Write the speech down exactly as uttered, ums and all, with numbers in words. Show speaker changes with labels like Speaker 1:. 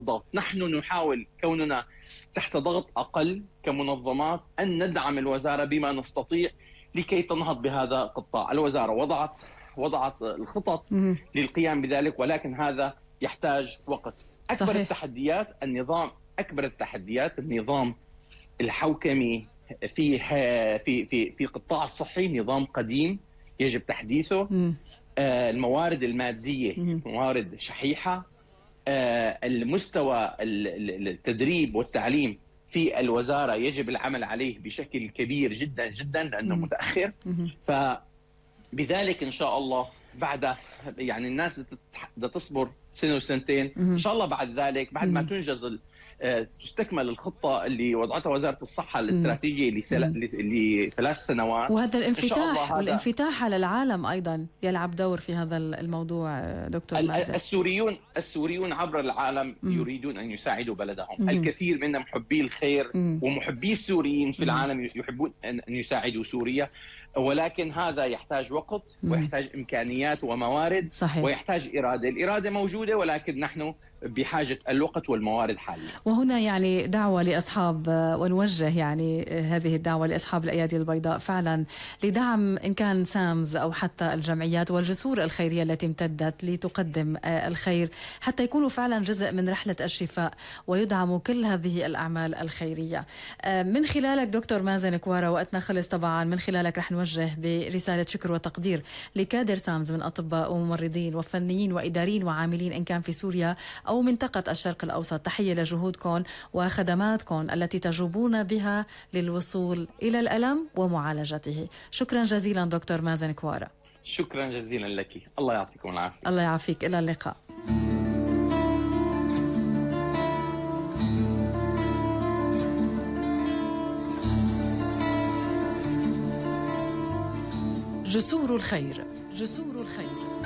Speaker 1: ضغط. نحن نحاول كوننا تحت ضغط أقل كمنظمات أن ندعم الوزارة بما نستطيع لكي تنهض بهذا القطاع. الوزارة وضعت وضعت الخطط للقيام بذلك، ولكن هذا يحتاج وقت. أكبر صحيح. التحديات النظام أكبر التحديات النظام الحوكمي في في في في قطاع الصحي نظام قديم يجب تحديثه. م. الموارد المادية م. موارد شحيحة. المستوى التدريب والتعليم في الوزارة يجب العمل عليه بشكل كبير جدا جدا لأنه م. متأخر. فبذلك إن شاء الله بعد يعني الناس بدها تصبر سنة وسنتين إن شاء الله. بعد ذلك بعد ما تنجز تستكمل الخطة اللي وضعتها وزارة الصحة الاستراتيجية لثلاث سنوات.
Speaker 2: وهذا الانفتاح والانفتاح على العالم أيضا يلعب دور في هذا الموضوع دكتور مازن.
Speaker 1: السوريون السوريون عبر العالم م. يريدون أن يساعدوا بلدهم. م. الكثير من محبي الخير م. ومحبي السوريين في م. العالم يحبون أن يساعدوا سوريا، ولكن هذا يحتاج وقت ويحتاج إمكانيات وموارد صحيح. ويحتاج إرادة. الإرادة موجودة ولكن نحن بحاجة الوقت والموارد حاليا.
Speaker 2: وهنا يعني دعوة لأصحاب ونوجه يعني هذه الدعوة لأصحاب الأيادي البيضاء فعلا لدعم إن كان سامز أو حتى الجمعيات والجسور الخيرية التي امتدت لتقدم الخير حتى يكونوا فعلا جزء من رحلة الشفاء ويدعموا كل هذه الأعمال الخيرية. من خلالك دكتور مازن كوارا، وقتنا خلص طبعا، من خلالك رح نوجه برسالة شكر وتقدير لكادر سامز من أطباء وممرضين وفنيين وإداريين وعاملين إن كان في سوريا أو منطقة الشرق الأوسط. تحية لجهودكم وخدماتكم التي تجوبون بها للوصول إلى الألم ومعالجته. شكرا جزيلا دكتور مازن كوارا.
Speaker 1: شكرا جزيلا لك، الله يعطيكم العافية.
Speaker 2: الله يعافيك، إلى اللقاء. جسور الخير، جسور الخير.